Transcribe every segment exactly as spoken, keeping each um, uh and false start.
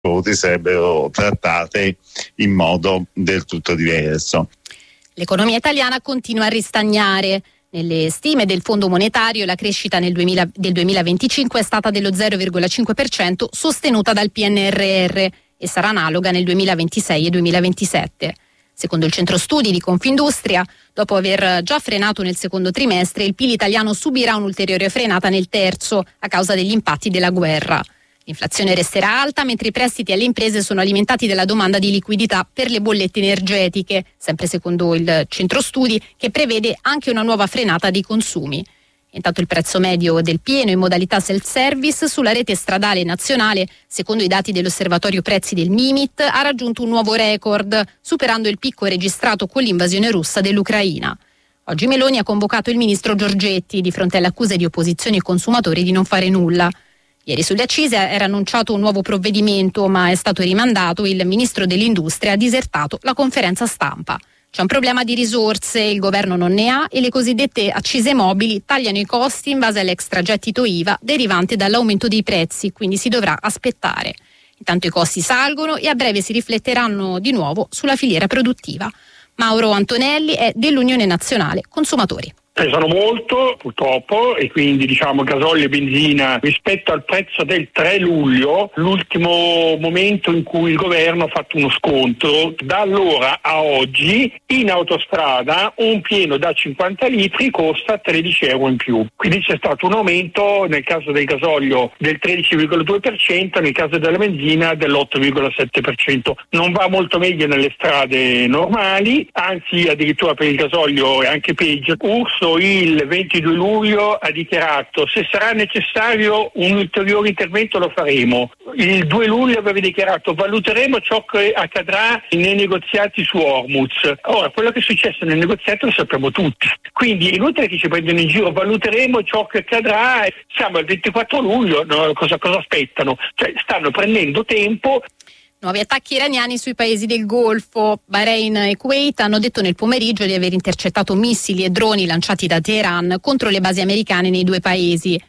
sarebbero trattate in modo del tutto diverso. L'economia italiana continua a ristagnare. Nelle stime del Fondo Monetario la crescita nel duemila, del duemilaventicinque è stata dello zero virgola cinque per cento sostenuta dal P N R R e sarà analoga nel duemilaventisei e duemilaventisette. Secondo il centro studi di Confindustria, dopo aver già frenato nel secondo trimestre, il P I L italiano subirà un'ulteriore frenata nel terzo a causa degli impatti della guerra. L'inflazione resterà alta mentre i prestiti alle imprese sono alimentati dalla domanda di liquidità per le bollette energetiche, sempre secondo il centro studi, che prevede anche una nuova frenata dei consumi. Intanto il prezzo medio del pieno in modalità self-service sulla rete stradale nazionale, secondo i dati dell'osservatorio prezzi del Mimit, ha raggiunto un nuovo record, superando il picco registrato con l'invasione russa dell'Ucraina. Oggi Meloni ha convocato il ministro Giorgetti di fronte alle accuse di opposizione e consumatori di non fare nulla. Ieri sulle accise era annunciato un nuovo provvedimento, ma è stato rimandato. Il ministro dell'Industria ha disertato la conferenza stampa. C'è un problema di risorse, il governo non ne ha e le cosiddette accise mobili tagliano i costi in base all'extragettito I V A derivante dall'aumento dei prezzi, quindi si dovrà aspettare. Intanto i costi salgono e a breve si rifletteranno di nuovo sulla filiera produttiva. Mauro Antonelli è dell'Unione Nazionale Consumatori. Pesano molto purtroppo e quindi diciamo gasolio e benzina rispetto al prezzo del tre luglio, l'ultimo momento in cui il governo ha fatto uno sconto. Da allora a oggi in autostrada un pieno da cinquanta litri costa tredici euro in più, quindi c'è stato un aumento nel caso del gasolio del tredici virgola due per cento, nel caso della benzina dell'otto virgola sette per cento. Non va molto meglio nelle strade normali, anzi addirittura per il gasolio è anche peggio. Urso il ventidue luglio ha dichiarato: se sarà necessario un ulteriore intervento lo faremo. Il due luglio aveva dichiarato: valuteremo ciò che accadrà nei negoziati su Hormuz. Ora, quello che è successo nel negoziato lo sappiamo tutti, quindi è inutile che ci prendono in giro. Valuteremo ciò che accadrà. Siamo al ventiquattro luglio, no? cosa, cosa aspettano? Cioè, stanno prendendo tempo. Nuovi attacchi iraniani sui paesi del Golfo. Bahrain e Kuwait hanno detto nel pomeriggio di aver intercettato missili e droni lanciati da Teheran contro le basi americane nei due paesi.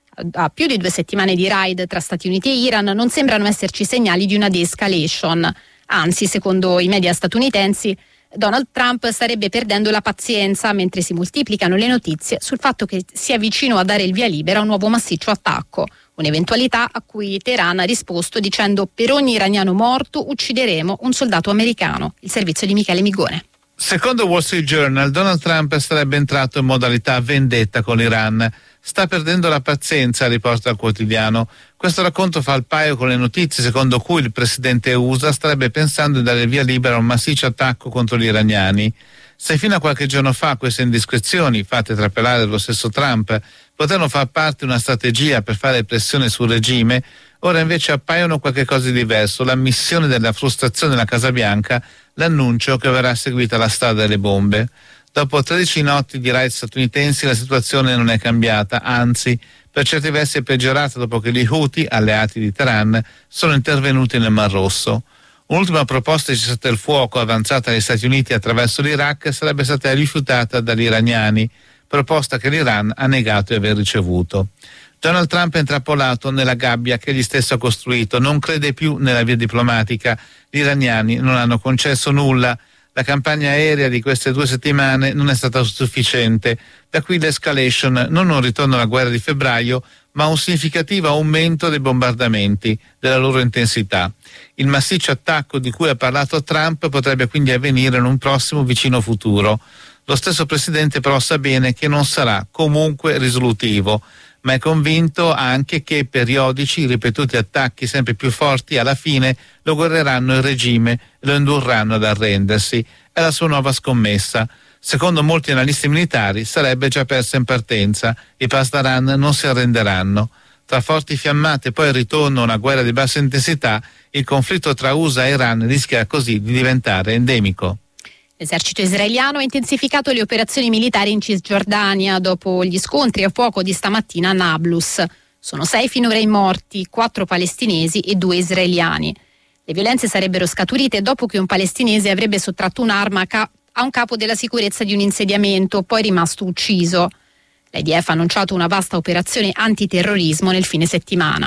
A più di due settimane di raid tra Stati Uniti e Iran non sembrano esserci segnali di una de-escalation. Anzi, secondo i media statunitensi, Donald Trump starebbe perdendo la pazienza mentre si moltiplicano le notizie sul fatto che sia vicino a dare il via libera a un nuovo massiccio attacco. Un'eventualità a cui Teheran ha risposto dicendo: per ogni iraniano morto uccideremo un soldato americano. Il servizio di Michele Migone. Secondo Wall Street Journal, Donald Trump sarebbe entrato in modalità vendetta con l'Iran. Sta perdendo la pazienza, riporta il quotidiano. Questo racconto fa il paio con le notizie secondo cui il presidente U S A starebbe pensando di dare via libera a un massiccio attacco contro gli iraniani. Se fino a qualche giorno fa queste indiscrezioni, fatte trapelare dallo stesso Trump, potevano far parte di una strategia per fare pressione sul regime, ora invece appaiono qualche cosa di diverso: l'ammissione della frustrazione della Casa Bianca, l'annuncio che verrà seguita la strada delle bombe. Dopo tredici notti di raid statunitensi la situazione non è cambiata, anzi per certi versi è peggiorata dopo che gli Houthi, alleati di Teheran, sono intervenuti nel Mar Rosso. Un'ultima proposta di cessate il fuoco avanzata dagli Stati Uniti attraverso l'Iraq sarebbe stata rifiutata dagli iraniani, proposta che l'Iran ha negato di aver ricevuto. Donald Trump è intrappolato nella gabbia che egli stesso ha costruito, non crede più nella via diplomatica, gli iraniani non hanno concesso nulla, la campagna aerea di queste due settimane non è stata sufficiente, da qui l'escalation, non un ritorno alla guerra di febbraio, ma un significativo aumento dei bombardamenti, della loro intensità. Il massiccio attacco di cui ha parlato Trump potrebbe quindi avvenire in un prossimo vicino futuro. Lo stesso presidente però sa bene che non sarà comunque risolutivo, ma è convinto anche che periodici, ripetuti attacchi sempre più forti alla fine lo guerreranno il regime e lo indurranno ad arrendersi. È la sua nuova scommessa. Secondo molti analisti militari sarebbe già persa in partenza, i Pasdaran non si arrenderanno. Tra forti fiammate e poi il ritorno a una guerra di bassa intensità, il conflitto tra U S A e Iran rischia così di diventare endemico. L'esercito israeliano ha intensificato le operazioni militari in Cisgiordania dopo gli scontri a fuoco di stamattina a Nablus. Sono sei finora i morti, quattro palestinesi e due israeliani. Le violenze sarebbero scaturite dopo che un palestinese avrebbe sottratto un'arma a, ca- a un capo della sicurezza di un insediamento, poi rimasto ucciso. L'I D F ha annunciato una vasta operazione antiterrorismo nel fine settimana.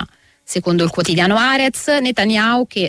Secondo il quotidiano Haaretz, Netanyahu che